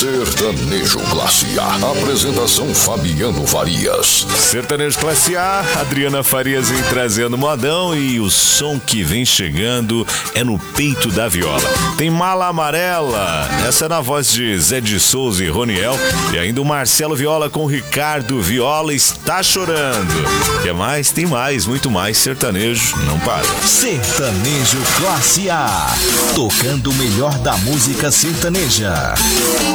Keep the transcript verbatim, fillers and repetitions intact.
Sertanejo Classe A. Apresentação Fabiano Farias. Sertanejo Classe A, Adriana Farias vem trazendo modão e o som que vem chegando é no peito da viola. Tem Mala Amarela, essa é na voz de Zé de Souza e Roniel, e ainda o Marcelo Viola com Ricardo Viola, Está Chorando. Que mais? Tem mais, muito mais. Sertanejo não para. Sertanejo Classe A, tocando o melhor da música sertaneja.